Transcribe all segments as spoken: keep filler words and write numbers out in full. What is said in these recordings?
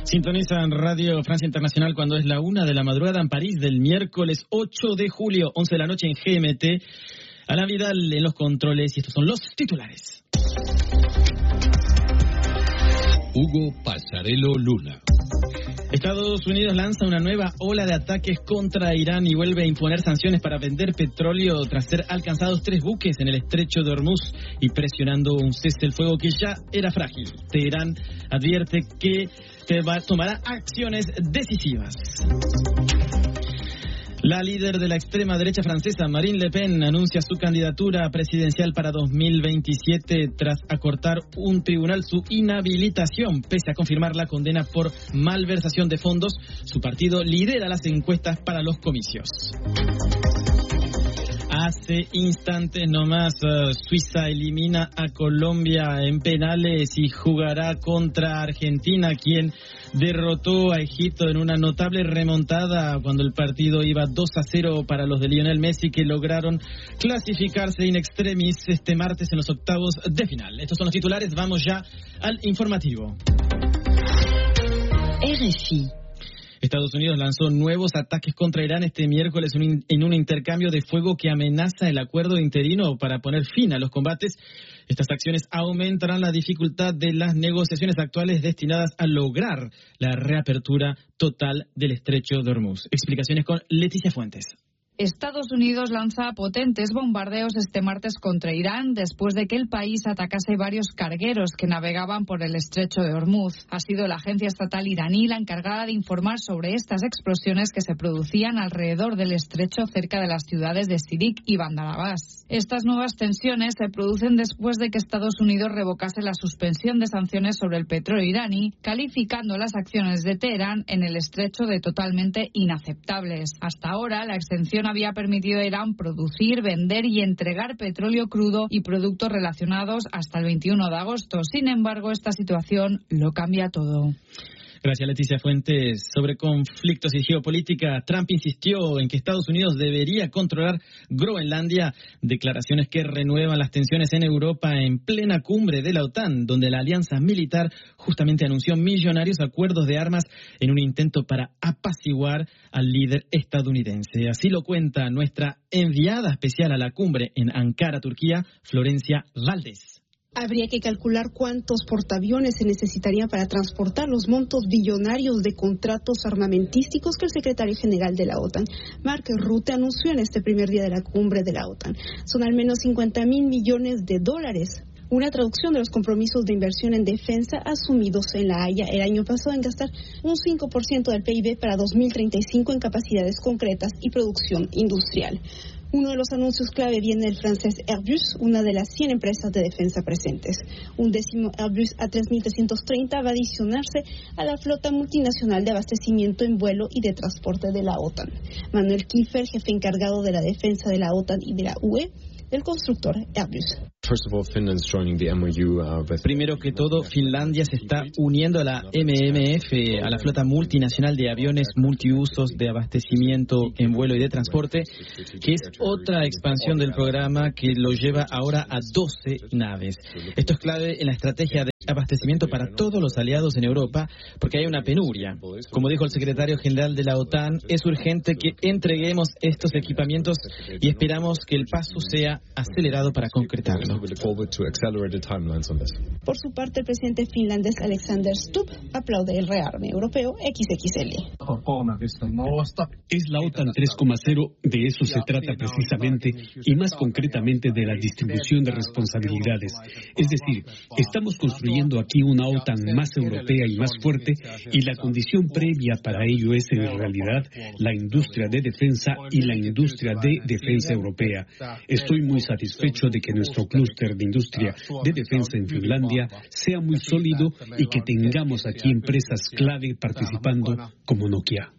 Sintonizan Radio Francia Internacional cuando es la una de la madrugada en París del miércoles ocho de julio, once de la noche en G M T. Alain Vidal en los controles y estos son los titulares. Hugo Pasarello Luna. Estados Unidos lanza una nueva ola de ataques contra Irán y vuelve a imponer sanciones para vender petróleo tras ser alcanzados tres buques en el estrecho de Hormuz y presionando un cese el fuego que ya era frágil. Teherán advierte que tomará acciones decisivas. La líder de la extrema derecha francesa, Marine Le Pen, anuncia su candidatura presidencial para dos mil veintisiete tras acortar un tribunal su inhabilitación. Pese a confirmar la condena por malversación de fondos, su partido lidera las encuestas para los comicios. Hace instantes nomás, uh, Suiza elimina a Colombia en penales y jugará contra Argentina, quien derrotó a Egipto en una notable remontada cuando el partido iba dos a cero para los de Lionel Messi, que lograron clasificarse in extremis este martes en los octavos de final. Estos son los titulares, vamos ya al informativo. R F I. Estados Unidos lanzó nuevos ataques contra Irán este miércoles en un intercambio de fuego que amenaza el acuerdo interino para poner fin a los combates. Estas acciones aumentarán la dificultad de las negociaciones actuales destinadas a lograr la reapertura total del estrecho de Hormuz. Explicaciones con Leticia Fuentes. Estados Unidos lanza potentes bombardeos este martes contra Irán después de que el país atacase varios cargueros que navegaban por el estrecho de Hormuz. Ha sido la agencia estatal iraní la encargada de informar sobre estas explosiones que se producían alrededor del estrecho cerca de las ciudades de Sirik y Bandar Abbas. Estas nuevas tensiones se producen después de que Estados Unidos revocase la suspensión de sanciones sobre el petróleo iraní, calificando las acciones de Teherán en el estrecho de totalmente inaceptables. Hasta ahora, la exención había permitido a Irán producir, vender y entregar petróleo crudo y productos relacionados hasta el veintiuno de agosto. Sin embargo, esta situación lo cambia todo. Gracias, Leticia Fuentes. Sobre conflictos y geopolítica, Trump insistió en que Estados Unidos debería controlar Groenlandia, declaraciones que renuevan las tensiones en Europa en plena cumbre de la OTAN, donde la alianza militar justamente anunció millonarios acuerdos de armas en un intento para apaciguar al líder estadounidense. Así lo cuenta nuestra enviada especial a la cumbre en Ankara, Turquía, Florencia Valdés. Habría que calcular cuántos portaaviones se necesitarían para transportar los montos billonarios de contratos armamentísticos que el secretario general de la OTAN, Mark Rutte, anunció en este primer día de la cumbre de la OTAN. Son al menos cincuenta mil millones de dólares. Una traducción de los compromisos de inversión en defensa asumidos en La Haya el año pasado en gastar un cinco por ciento del P I B para dos mil treinta y cinco en capacidades concretas y producción industrial. Uno de los anuncios clave viene del francés Airbus, una de las cien empresas de defensa presentes. Un décimo Airbus A tres mil trescientos treinta va a adicionarse a la flota multinacional de abastecimiento en vuelo y de transporte de la OTAN. Manuel Kiefer, jefe encargado de la defensa de la OTAN y de la U E, del constructor Airbus. Primero que todo, Finlandia se está uniendo a la M M F, a la flota multinacional de aviones multiusos de abastecimiento en vuelo y de transporte, que es otra expansión del programa que lo lleva ahora a doce naves. Esto es clave en la estrategia de abastecimiento para todos los aliados en Europa, porque hay una penuria. Como dijo el secretario general de la OTAN, es urgente que entreguemos estos equipamientos y esperamos que el paso sea acelerado para concretarlo. Por su parte, el presidente finlandés Alexander Stubb aplaude el rearme europeo equis equis ele. Es la OTAN tres punto cero, de eso se trata precisamente, y más concretamente de la distribución de responsabilidades. Es decir, estamos construyendo aquí una OTAN más europea y más fuerte, y la condición previa para ello es en realidad la industria de defensa y la industria de defensa europea. Estoy muy satisfecho de que nuestro clúster de industria de defensa en Finlandia sea muy sólido y que tengamos aquí empresas clave participando como Nokia.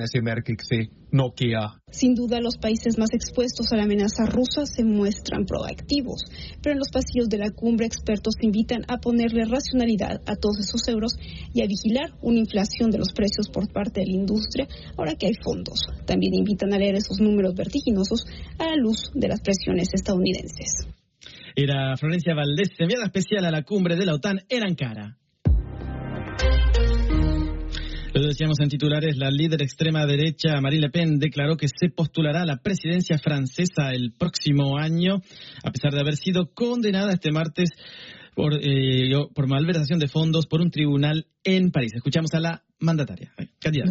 Sin duda, los países más expuestos a la amenaza rusa se muestran proactivos, pero en los pasillos de la cumbre expertos invitan a ponerle racionalidad a todos esos euros y a vigilar una inflación de los precios por parte de la industria ahora que hay fondos. También invitan a leer esos números vertiginosos a la luz de las presiones estadounidenses. Era Florencia Valdés, enviada especial a la cumbre de la OTAN en Ankara. Lo decíamos en titulares, la líder extrema derecha Marine Le Pen declaró que se postulará a la presidencia francesa el próximo año, a pesar de haber sido condenada este martes por, eh, por malversación de fondos por un tribunal en París. Escuchamos a la mandataria, candidata.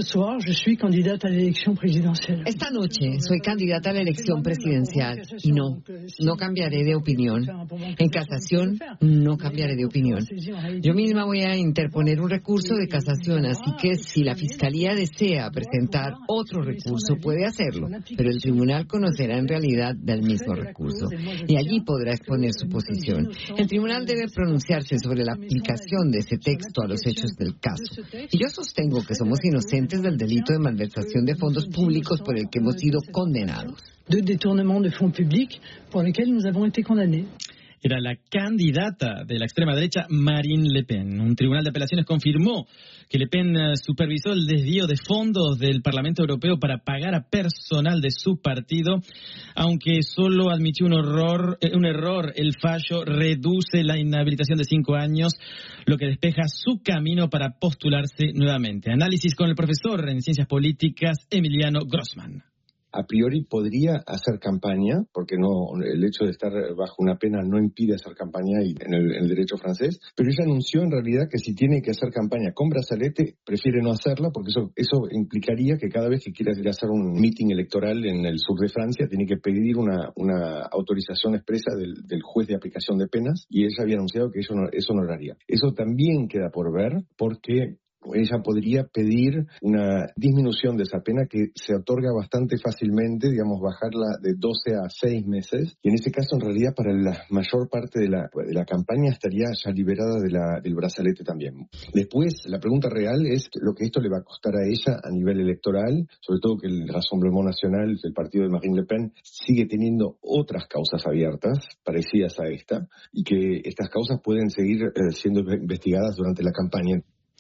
Esta noche soy candidata a la elección presidencial y no, no cambiaré de opinión. En casación, no cambiaré de opinión. Yo misma voy a interponer un recurso de casación, así que si la Fiscalía desea presentar otro recurso, puede hacerlo, pero el tribunal conocerá en realidad del mismo recurso y allí podrá exponer su posición. El tribunal debe pronunciarse sobre la aplicación de ese texto a los hechos del caso. Y yo sostengo que somos inocentes del delito de malversación de fondos públicos por el que hemos sido condenados. De détournement de fonds publics por lesquels nous avons été condamnés. Era la candidata de la extrema derecha Marine Le Pen. Un tribunal de apelaciones confirmó que Le Pen supervisó el desvío de fondos del Parlamento Europeo para pagar a personal de su partido, aunque solo admitió un error, un error, el fallo reduce la inhabilitación de cinco años, lo que despeja su camino para postularse nuevamente. Análisis con el profesor en Ciencias Políticas, Emiliano Grossman. A priori podría hacer campaña, porque no, el hecho de estar bajo una pena no impide hacer campaña en el, en el derecho francés, pero ella anunció en realidad que si tiene que hacer campaña con brazalete, prefiere no hacerla, porque eso, eso implicaría que cada vez que quiera ir a hacer un meeting electoral en el sur de Francia, tiene que pedir una, una autorización expresa del, del juez de aplicación de penas, y ella había anunciado que eso no, eso no lo haría. Eso también queda por ver, porque ella podría pedir una disminución de esa pena que se otorga bastante fácilmente, digamos, bajarla de doce a seis meses, y en ese caso, en realidad, para la mayor parte de la, de la campaña estaría ya liberada de la, del brazalete también. Después, la pregunta real es lo que esto le va a costar a ella a nivel electoral, sobre todo que el Rassemblement National, el partido de Marine Le Pen, sigue teniendo otras causas abiertas, parecidas a esta, y que estas causas pueden seguir eh, siendo investigadas durante la campaña.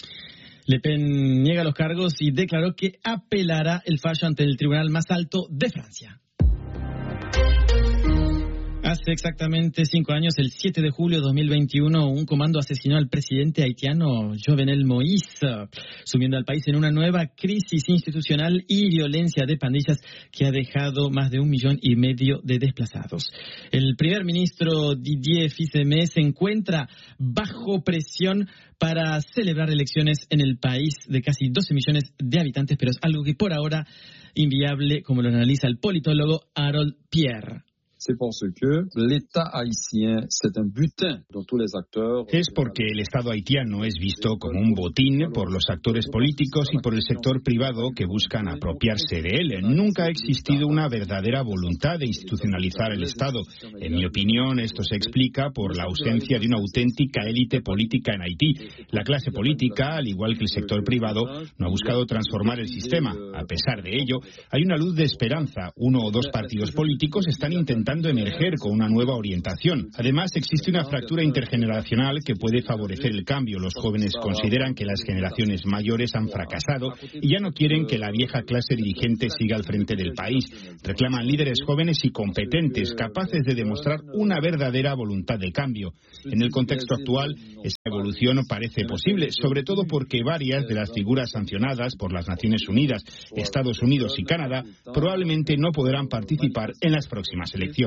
Le Pen niega los cargos y declaró que apelará el fallo ante el tribunal más alto de Francia. Hace exactamente cinco años, el siete de julio de dos mil veintiuno, un comando asesinó al presidente haitiano Jovenel Moïse, sumiendo al país en una nueva crisis institucional y violencia de pandillas que ha dejado más de un millón y medio de desplazados. El primer ministro Didier Fils-Aimé se encuentra bajo presión para celebrar elecciones en el país de casi doce millones de habitantes, pero es algo que por ahora inviable, como lo analiza el politólogo Harold Pierre. C'est parce que l'État haïtien, c'est un butin dont tous les acteurs... Es porque el Estado haitiano es visto como un botín por los actores políticos y por el sector privado que buscan apropiarse de él. Nunca ha existido una verdadera voluntad de institucionalizar el Estado. En mi opinión, esto se explica por la ausencia de una auténtica élite política en Haití. La clase política, al igual que el sector privado, no ha buscado transformar el sistema. A pesar de ello, hay una luz de esperanza. Uno o dos partidos políticos están intentando emerger con una nueva orientación. Además, existe una fractura intergeneracional que puede favorecer el cambio. Los jóvenes consideran que las generaciones mayores han fracasado y ya no quieren que la vieja clase dirigente siga al frente del país. Reclaman líderes jóvenes y competentes, capaces de demostrar una verdadera voluntad de cambio. En el contexto actual, esta evolución parece posible, sobre todo porque varias de las figuras sancionadas por las Naciones Unidas, Estados Unidos y Canadá probablemente no podrán participar en las próximas elecciones.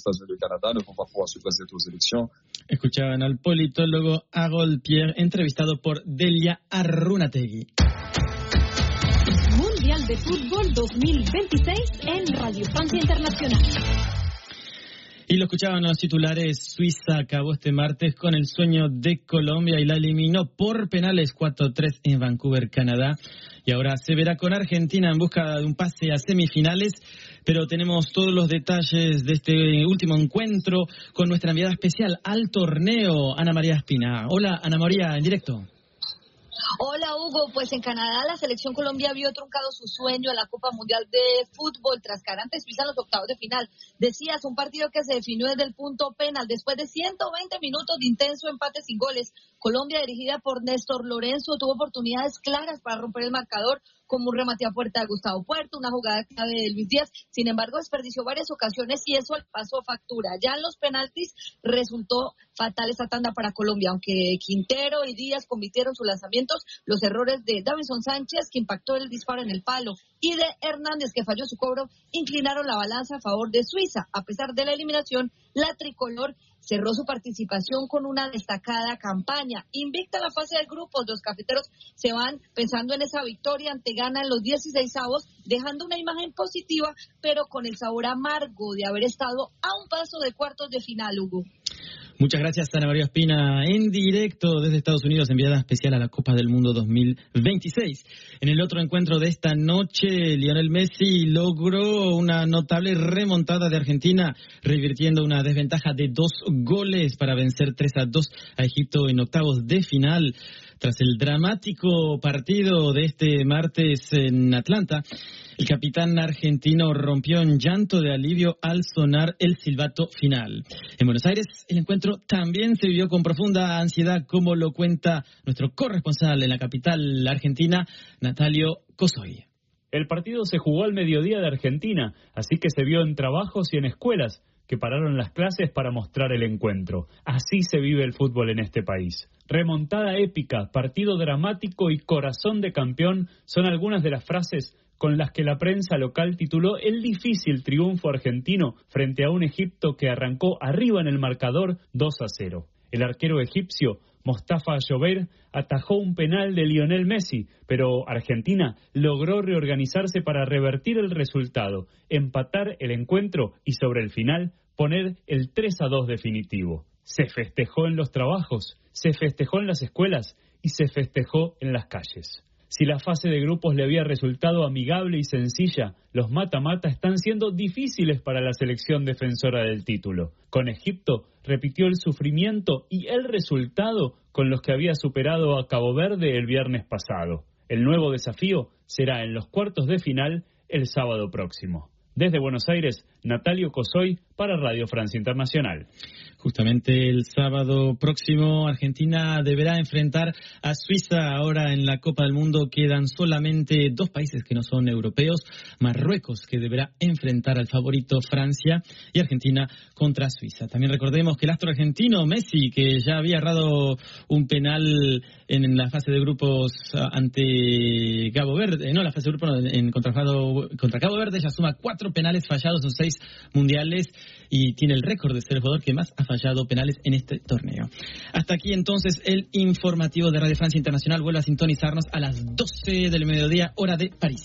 Escuchaban al politólogo Harold Pierre, entrevistado por Delia Arrunategui. Mundial de Fútbol dos mil veintiséis en Radio Francia Internacional. Y lo escuchaban los titulares. Suiza acabó este martes con el sueño de Colombia y la eliminó por penales cuatro tres en Vancouver, Canadá. Y ahora se verá con Argentina en busca de un pase a semifinales. Pero tenemos todos los detalles de este último encuentro con nuestra enviada especial al torneo, Ana María Espina. Hola, Ana María, en directo. Hola Hugo, pues en Canadá la selección Colombia vio truncado su sueño en la Copa Mundial de Fútbol tras caer ante Suiza en los octavos de final. Decías, un partido que se definió desde el punto penal después de ciento veinte minutos de intenso empate sin goles. Colombia, dirigida por Néstor Lorenzo, tuvo oportunidades claras para romper el marcador, como un remate a puerta de Gustavo Puerto, una jugada clave de Luis Díaz. Sin embargo, desperdició varias ocasiones y eso pasó factura. Ya en los penaltis resultó fatal esa tanda para Colombia. Aunque Quintero y Díaz convirtieron sus lanzamientos, los errores de Davinson Sánchez, que impactó el disparo en el palo, y de Hernández, que falló su cobro, inclinaron la balanza a favor de Suiza. A pesar de la eliminación, la tricolor cerró su participación con una destacada campaña. Invicta la fase de grupos, los cafeteros se van pensando en esa victoria ante Ghana en los dieciseisavos, dejando una imagen positiva, pero con el sabor amargo de haber estado a un paso de cuartos de final, Hugo. Muchas gracias, Ana María Ospina, en directo desde Estados Unidos, enviada especial a la Copa del Mundo dos mil veintiséis. En el otro encuentro de esta noche, Lionel Messi logró una notable remontada de Argentina, revirtiendo una desventaja de dos goles para vencer tres a dos a Egipto en octavos de final. Tras el dramático partido de este martes en Atlanta, el capitán argentino rompió en llanto de alivio al sonar el silbato final. En Buenos Aires, el encuentro también se vivió con profunda ansiedad, como lo cuenta nuestro corresponsal en la capital argentina, Natalio Cosoy. El partido se jugó al mediodía de Argentina, así que se vio en trabajos y en escuelas que pararon las clases para mostrar el encuentro. Así se vive el fútbol en este país. Remontada épica, partido dramático y corazón de campeón son algunas de las frases con las que la prensa local tituló el difícil triunfo argentino frente a un Egipto que arrancó arriba en el marcador dos a cero. El arquero egipcio Mostafa Jober atajó un penal de Lionel Messi, pero Argentina logró reorganizarse para revertir el resultado, empatar el encuentro y sobre el final poner el tres a dos definitivo. Se festejó en los trabajos, se festejó en las escuelas y se festejó en las calles. Si la fase de grupos le había resultado amigable y sencilla, los mata-mata están siendo difíciles para la selección defensora del título. Con Egipto repitió el sufrimiento y el resultado con los que había superado a Cabo Verde el viernes pasado. El nuevo desafío será en los cuartos de final el sábado próximo. Desde Buenos Aires, Natalio Cosoy para Radio Francia Internacional. Justamente el sábado próximo, Argentina deberá enfrentar a Suiza. Ahora en la Copa del Mundo quedan solamente dos países que no son europeos. Marruecos, que deberá enfrentar al favorito Francia, y Argentina contra Suiza. También recordemos que el astro argentino Messi, que ya había errado un penal en la fase de grupos ante Cabo Verde, no, la fase de grupos en contra, contra Cabo Verde, ya suma cuatro penales fallados en seis mundiales y tiene el récord de ser el jugador que más ha fallado penales en este torneo. Hasta aquí entonces el informativo de Radio Francia Internacional. Vuelve a sintonizarnos a las doce del mediodía, hora de París.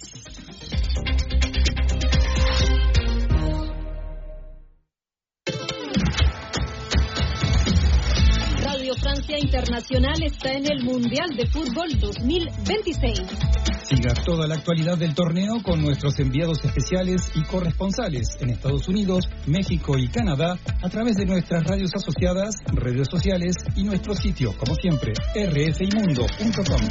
Radio Francia Internacional está en el Mundial de Fútbol dos mil veintiséis. Siga toda la actualidad del torneo con nuestros enviados especiales y corresponsales en Estados Unidos, México y Canadá a través de nuestras radios asociadas, redes sociales y nuestro sitio, como siempre, r f i mundo punto com.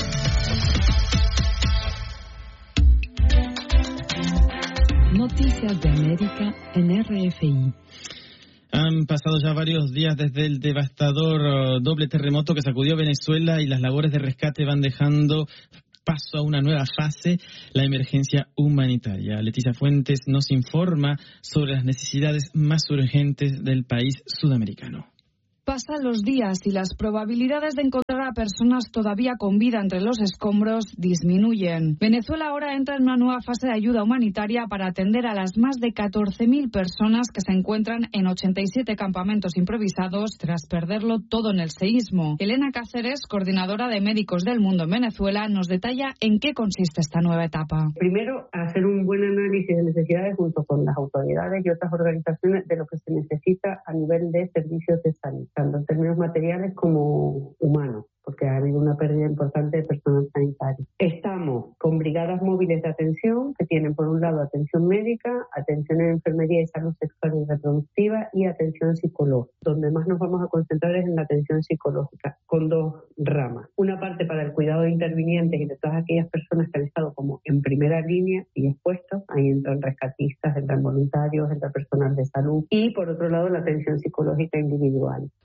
Noticias de América en R F I. Han pasado ya varios días desde el devastador uh, doble terremoto que sacudió Venezuela y las labores de rescate van dejando paso a una nueva fase, la emergencia humanitaria. Leticia Fuentes nos informa sobre las necesidades más urgentes del país sudamericano. Pasan los días y las probabilidades de encontrar a personas todavía con vida entre los escombros disminuyen. Venezuela ahora entra en una nueva fase de ayuda humanitaria para atender a las más de catorce mil personas que se encuentran en ochenta y siete campamentos improvisados tras perderlo todo en el seísmo. Elena Cáceres, coordinadora de Médicos del Mundo en Venezuela, nos detalla en qué consiste esta nueva etapa. Primero, hacer un buen análisis de necesidades junto con las autoridades y otras organizaciones de lo que se necesita a nivel de servicios de salud, tanto en términos materiales como humanos, porque ha habido una pérdida importante de personal sanitario. Estamos con brigadas móviles de atención que tienen, por un lado, atención médica, atención en enfermería y salud sexual y reproductiva y atención psicológica. Donde más nos vamos a concentrar es en la atención psicológica, con dos ramas. Una parte para el cuidado de intervinientes y de todas aquellas personas que han estado como en primera línea y expuestos. Ahí entran rescatistas, entran voluntarios, entra personal de salud. Y, por otro lado, la atención psicológica individual.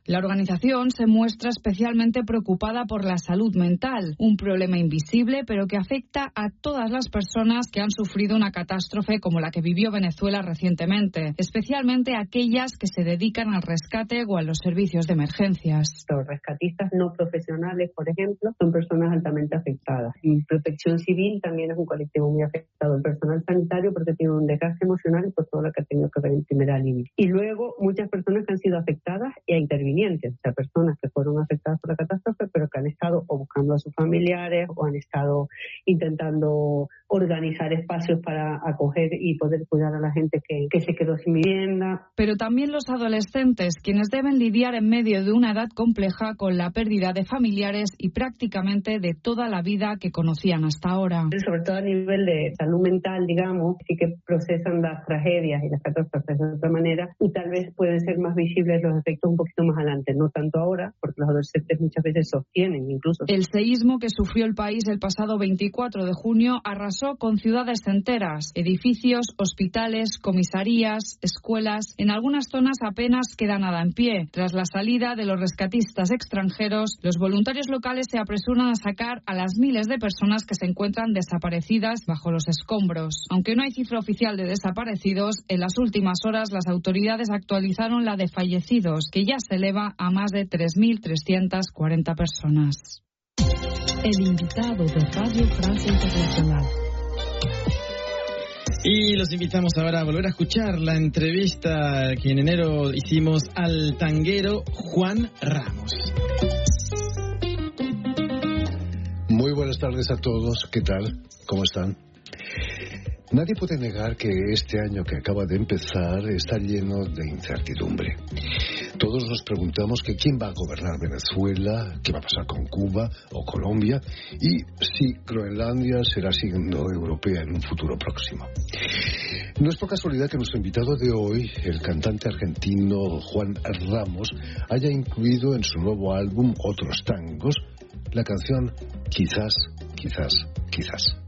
La organización se muestra especialmente preocupada por la salud mental, un problema invisible pero que afecta a todas las personas que han sufrido una catástrofe como la que vivió Venezuela recientemente, especialmente aquellas que se dedican al rescate o a los servicios de emergencias. Los rescatistas no profesionales, por ejemplo, son personas altamente afectadas. Y Protección Civil también es un colectivo muy afectado. El personal sanitario porque tiene un desgaste emocional y por todo lo que ha tenido que ver en primera línea. Y luego muchas personas que han sido afectadas e intervinientes, o sea, personas que fueron afectadas por la catástrofe pero que han estado o buscando a sus familiares o han estado intentando organizar espacios para acoger y poder cuidar a la gente que, que se quedó sin vivienda. Pero también los adolescentes, quienes deben lidiar en medio de una edad compleja con la pérdida de familiares y prácticamente de toda la vida que conocían hasta ahora. Sobre todo a nivel de salud mental, digamos, sí que procesan las tragedias y las catástrofes de otra manera y tal vez pueden ser más visibles los efectos un poquito más adelante, no tanto ahora, porque los adolescentes muchas veces sostienen incluso. El seísmo que sufrió el país el pasado veinticuatro de junio arrasó con ciudades enteras, edificios, hospitales, comisarías, escuelas. En algunas zonas apenas queda nada en pie. Tras la salida de los rescatistas extranjeros, los voluntarios locales se apresuran a sacar a las miles de personas que se encuentran desaparecidas bajo los escombros. Aunque no hay cifra oficial de desaparecidos, en las últimas horas las autoridades actualizaron la de fallecidos, que ya se eleva a más de tres mil trescientas cuarenta personas. El invitado de Radio Francia Internacional. Y los invitamos ahora a volver a escuchar la entrevista que en enero hicimos al tanguero Juan Ramos. Muy buenas tardes a todos. ¿Qué tal? ¿Cómo están? Nadie puede negar que este año que acaba de empezar está lleno de incertidumbre. Todos nos preguntamos que quién va a gobernar Venezuela, qué va a pasar con Cuba o Colombia y si Groenlandia será siendo europea en un futuro próximo. No es por casualidad que nuestro invitado de hoy, el cantante argentino Juan Ramos, haya incluido en su nuevo álbum Otros Tangos la canción Quizás, quizás, quizás.